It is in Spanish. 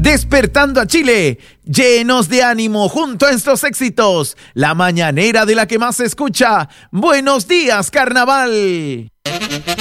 despertando a Chile, llenos de ánimo junto a estos éxitos. La mañanera de la que más se escucha. Buenos días, carnaval.